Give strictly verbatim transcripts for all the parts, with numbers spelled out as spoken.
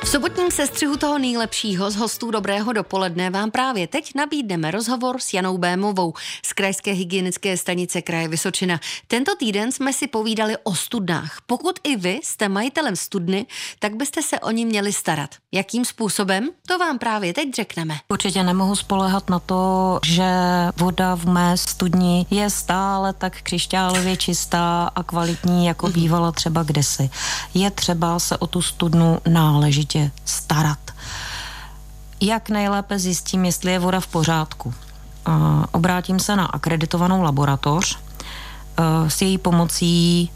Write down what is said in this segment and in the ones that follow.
V sobotním sestřihu toho nejlepšího z hostů Dobrého dopoledne vám právě teď nabídneme rozhovor s Janou Bémovou z Krajské hygienické stanice kraje Vysočina. Tento týden jsme si povídali o studnách. Pokud i vy jste majitelem studny, tak byste se o ní měli starat. Jakým způsobem? To vám právě teď řekneme. Určitě nemohu spoléhat na to, že voda v mé studni je stále tak křišťálově čistá a kvalitní, jako bývala třeba kdysi. Je třeba se o tu studnu náležitě starat. Jak nejlépe zjistím, jestli je voda v pořádku? Obrátím se na akreditovanou laboratoř. S její pomocí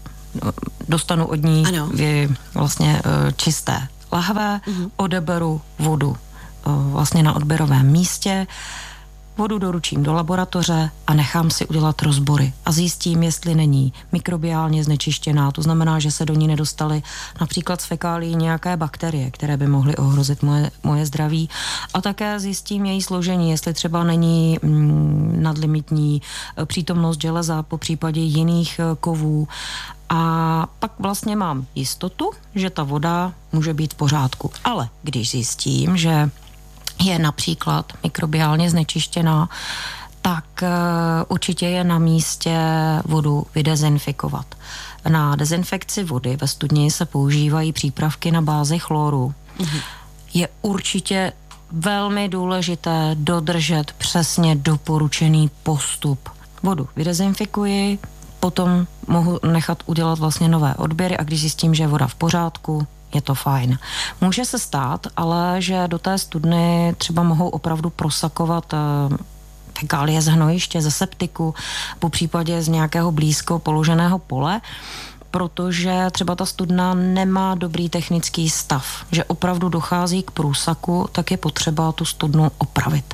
dostanu od ní vlastně čisté lahve, uh-huh. odeberu vodu vlastně na odběrovém místě, vodu doručím do laboratoře a nechám si udělat rozbory a zjistím, jestli není mikrobiálně znečištěná. To znamená, že se do ní nedostaly například z fekálií nějaké bakterie, které by mohly ohrozit moje, moje zdraví. A také zjistím její složení, jestli třeba není mm, nadlimitní přítomnost železa, po případě jiných kovů. A pak vlastně mám jistotu, že ta voda může být v pořádku. Ale když zjistím, že je například mikrobiálně znečištěná, tak uh, určitě je na místě vodu vydezinfikovat. Na dezinfekci vody ve studni se používají přípravky na bázi chloru. Mhm. Je určitě velmi důležité dodržet přesně doporučený postup. Vodu vydezinfikuji, potom mohu nechat udělat vlastně nové odběry a když zjistím, že je voda v pořádku, je to fajn. Může se stát, ale že do té studny třeba mohou opravdu prosakovat fekálie z hnojiště, ze septiku, po případě z nějakého blízko položeného pole, protože třeba ta studna nemá dobrý technický stav, že opravdu dochází k průsaku, tak je potřeba tu studnu opravit.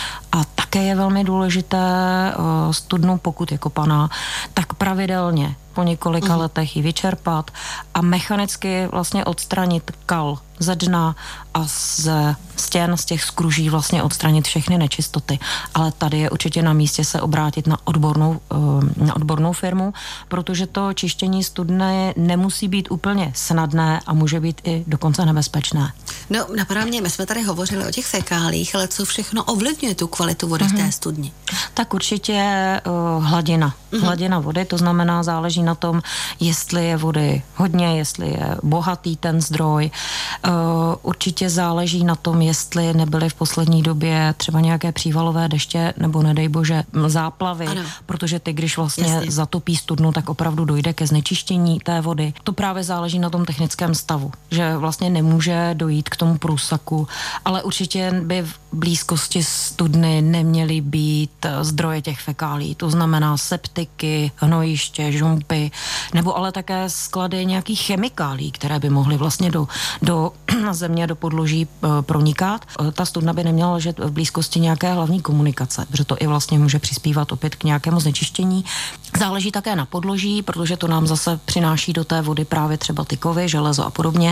A také je velmi důležité studnu, pokud je kopaná, tak pravidelně po několika uh-huh. letech ji vyčerpat a mechanicky vlastně odstranit kal ze dna a z stěn, z těch skruží vlastně odstranit všechny nečistoty. Ale tady je určitě na místě se obrátit na odbornou, na odbornou firmu, protože to čištění studny nemusí být úplně snadné a může být i dokonce nebezpečné. No, napadá mě, my jsme tady hovořili o těch fekálích, ale co všechno ovlivňuje tu kvalitu vody uh-huh. v té studni? Tak určitě uh, hladina. Uh-huh. Hladina vody, to znamená, záleží na tom, jestli je vody hodně, jestli je bohatý ten zdroj. Uh, určitě záleží na tom, jestli nebyly v poslední době třeba nějaké přívalové deště nebo nedej bože záplavy, ano. protože ty, když vlastně Jasně. zatopí studnu, tak opravdu dojde ke znečištění té vody. To právě záleží na tom technickém stavu, že vlastně nemůže dojít k tomu průsaku, ale určitě by v blízkosti studny neměly být zdroje těch fekálí, to znamená septiky, hnojiště, žumpy, nebo ale také sklady nějakých chemikálí, které by mohly vlastně do, do země, do podloží pronikat. Ta studna by neměla ležet v blízkosti nějaké hlavní komunikace, protože to i vlastně může přispívat opět k nějakému znečištění. Záleží také na podloží, protože to nám zase přináší do té vody právě třeba ty kovy, železo a podobně.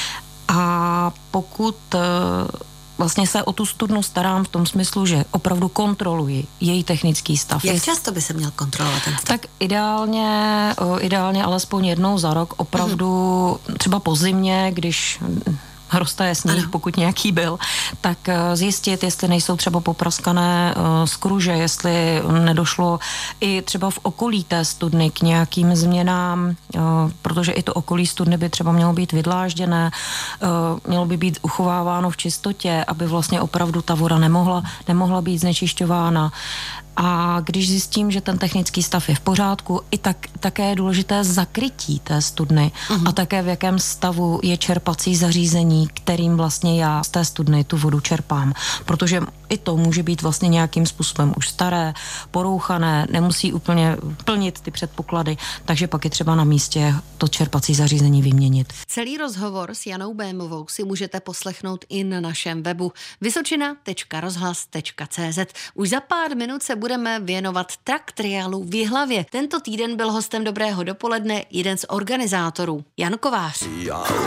A pokud vlastně se o tu studnu starám v tom smyslu, že opravdu kontroluji její technický stav. Jak často by se měl kontrolovat ten stav? Tak ideálně, ideálně alespoň jednou za rok, opravdu mm-hmm. třeba po zimě, když roztaje sníh, ano. pokud nějaký byl, tak zjistit, jestli nejsou třeba popraskané skruže, jestli nedošlo i třeba v okolí té studny k nějakým změnám, protože i to okolí studny by třeba mělo být vydlážděné, mělo by být uchováváno v čistotě, aby vlastně opravdu ta voda nemohla, nemohla být znečišťována. A když zjistím, že ten technický stav je v pořádku, i tak, také je důležité zakrytí té studny uh-huh. a také v jakém stavu je čerpací zařízení, kterým vlastně já z té studny tu vodu čerpám. Protože i to může být vlastně nějakým způsobem už staré, porouchané, nemusí úplně plnit ty předpoklady, takže pak je třeba na místě to čerpací zařízení vyměnit. Celý rozhovor s Janou Bémovou si můžete poslechnout i na našem webu vysočina tečka rozhlas tečka cé zet. Už za pár minut se budeme věnovat Truck Trialu v Jihlavě. Tento týden byl hostem Dobrého dopoledne jeden z organizátorů, Jan Kovář.